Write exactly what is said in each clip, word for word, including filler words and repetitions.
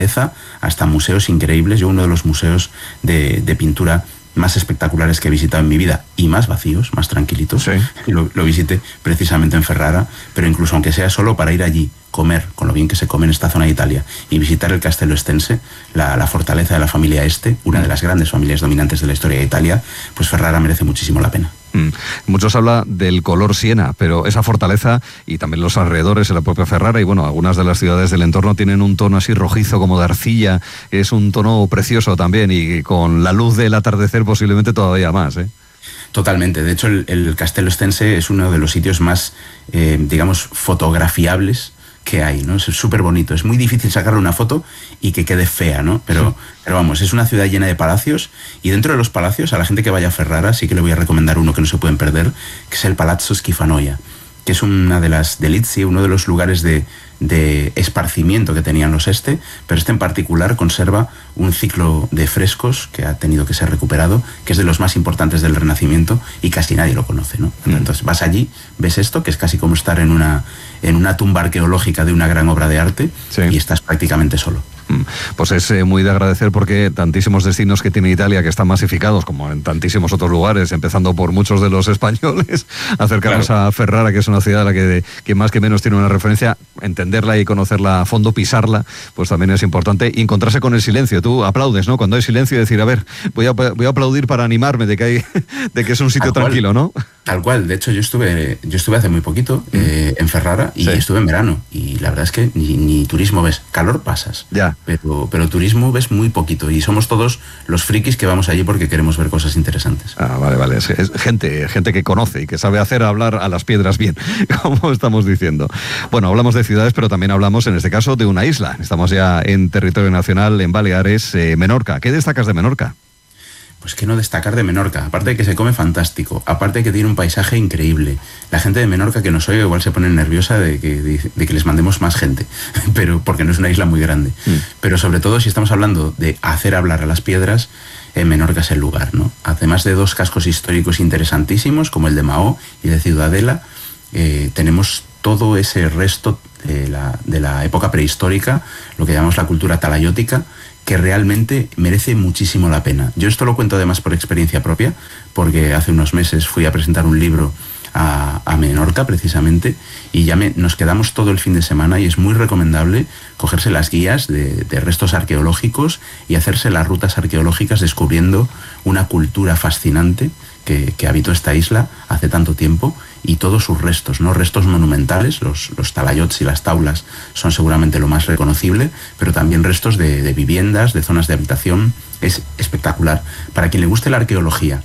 hasta museos increíbles. Yo uno de los museos de, de pintura más espectaculares que he visitado en mi vida y más vacíos, más tranquilitos, sí. lo, lo visité precisamente en Ferrara, pero incluso aunque sea solo para ir allí, comer, con lo bien que se come en esta zona de Italia, y visitar el Castello Estense, la, la fortaleza de la familia Este, una de las grandes familias dominantes de la historia de Italia, pues Ferrara merece muchísimo la pena. Mm. Muchos habla del color siena, pero esa fortaleza y también los alrededores en la propia Ferrara y bueno, algunas de las ciudades del entorno tienen un tono así rojizo como de arcilla, es un tono precioso también y con la luz del atardecer posiblemente todavía más, ¿eh? Totalmente, de hecho el, el Castello Estense es uno de los sitios más, eh, digamos, fotografiables que hay, ¿no? Es súper bonito, es muy difícil sacarle una foto y que quede fea, ¿no? Pero, pero vamos, es una ciudad llena de palacios y dentro de los palacios, a la gente que vaya a Ferrara sí que le voy a recomendar uno que no se pueden perder, que es el Palazzo Schifanoia, que es una de las delizie, uno de los lugares de, de esparcimiento que tenían los Este, pero este en particular conserva un ciclo de frescos que ha tenido que ser recuperado, que es de los más importantes del Renacimiento y casi nadie lo conoce, ¿no? Entonces vas allí, ves esto, que es casi como estar en una, en una tumba arqueológica de una gran obra de arte, sí. Y estás prácticamente solo. Pues es eh, muy de agradecer porque tantísimos destinos que tiene Italia que están masificados como en tantísimos otros lugares, empezando por muchos de los españoles, acercarnos claro. a Ferrara, que es una ciudad a la que, que más que menos tiene una referencia, entenderla y conocerla a fondo, pisarla, pues también es importante, y encontrarse con el silencio. Tú aplaudes, ¿no? Cuando hay silencio, decir, a ver, voy a, voy a aplaudir para animarme de que hay, de que es un sitio Tal tranquilo, cual. ¿no? Tal cual, de hecho yo estuve yo estuve hace muy poquito mm. eh, en Ferrara y sí. estuve en verano y la verdad es que ni, ni turismo ves, calor pasas, ya. pero, pero turismo ves muy poquito y somos todos los frikis que vamos allí porque queremos ver cosas interesantes. Ah, vale, vale, es, es gente, gente que conoce y que sabe hacer hablar a las piedras bien, como estamos diciendo. Bueno, hablamos de ciudades, pero también hablamos en este caso de una isla. Estamos ya en territorio nacional, en Baleares, eh, Menorca. ¿Qué destacas de Menorca? Pues que no destacar de Menorca, aparte de que se come fantástico, aparte de que tiene un paisaje increíble. La gente de Menorca que nos oye igual se pone nerviosa de que, de, de que les mandemos más gente, pero porque no es una isla muy grande. Mm. Pero sobre todo si estamos hablando de hacer hablar a las piedras, eh, Menorca es el lugar, ¿no? Además de dos cascos históricos interesantísimos, como el de Mahó y de Ciudadela, eh, tenemos todo ese resto de la, de la época prehistórica, lo que llamamos la cultura talayótica, que realmente merece muchísimo la pena. Yo esto lo cuento además por experiencia propia, porque hace unos meses fui a presentar un libro a, a Menorca precisamente, y ya me, nos quedamos todo el fin de semana y es muy recomendable cogerse las guías de, de restos arqueológicos y hacerse las rutas arqueológicas descubriendo una cultura fascinante que, que habitó esta isla hace tanto tiempo y todos sus restos, ¿no? Restos monumentales, los, los talayots y las taulas son seguramente lo más reconocible, pero también restos de, de viviendas, de zonas de habitación. Es espectacular. Para quien le guste la arqueología,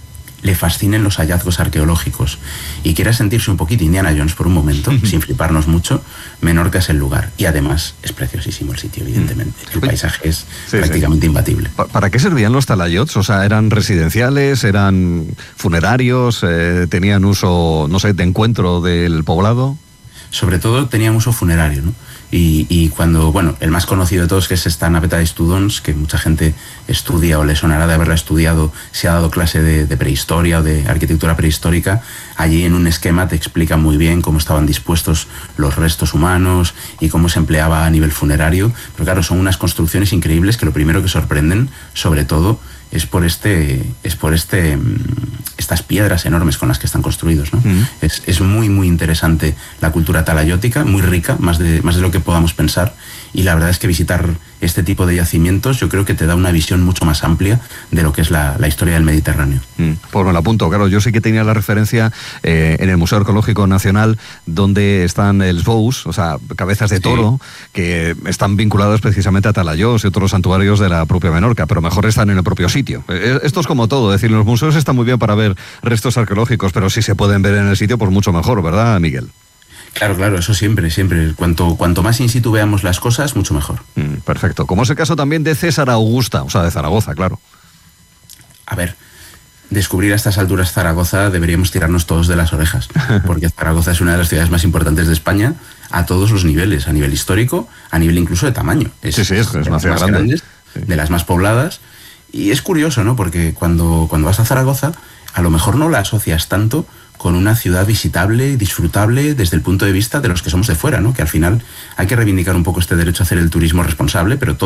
le fascinen los hallazgos arqueológicos y quiera sentirse un poquito Indiana Jones por un momento, sin fliparnos mucho, Menorca es el lugar. Y además es preciosísimo el sitio, evidentemente. El paisaje es sí, prácticamente sí. imbatible. ¿Para qué servían los talayots? O sea, ¿eran residenciales? ¿Eran funerarios? Eh, ¿Tenían uso, no sé, de encuentro del poblado? Sobre todo tenían uso funerario, ¿no? Y, y cuando, bueno, el más conocido de todos, que es esta Naveta de Studons, que mucha gente estudia o le sonará de haberla estudiado, si ha dado clase de, de prehistoria o de arquitectura prehistórica, allí en un esquema te explica muy bien cómo estaban dispuestos los restos humanos y cómo se empleaba a nivel funerario. Pero claro, son unas construcciones increíbles que lo primero que sorprenden, sobre todo, es por este es por este estas piedras enormes con las que están construidos, ¿no? Mm. Es, es muy muy interesante la cultura talayótica, muy rica, más de más de lo que podamos pensar, y la verdad es que visitar este tipo de yacimientos yo creo que te da una visión mucho más amplia de lo que es la, la historia del Mediterráneo. Mm. Pues me lo apunto, claro, yo sí que tenía la referencia eh, en el Museo Arqueológico Nacional, donde están els bous, o sea, cabezas de toro, sí. que están vinculadas precisamente a Talayós y otros santuarios de la propia Menorca, pero mejor están en el propio sitio. Esto es como todo, es decir, los museos están muy bien para ver restos arqueológicos, pero si se pueden ver en el sitio, pues mucho mejor, ¿verdad, Miguel? Claro, claro, eso siempre, siempre. Cuanto, cuanto más in situ veamos las cosas, mucho mejor. Mm, perfecto. Como es el caso también de César Augusta, o sea, de Zaragoza, claro. A ver, descubrir a estas alturas Zaragoza deberíamos tirarnos todos de las orejas, porque Zaragoza es una de las ciudades más importantes de España a todos los niveles, a nivel histórico, a nivel incluso de tamaño. Es, sí, sí, es, es una ciudad más grande. Grandes, sí. De las más pobladas. Y es curioso, ¿no? Porque cuando, cuando vas a Zaragoza, a lo mejor no la asocias tanto con una ciudad visitable, disfrutable desde el punto de vista de los que somos de fuera, ¿no? Que al final hay que reivindicar un poco este derecho a hacer el turismo responsable, pero todo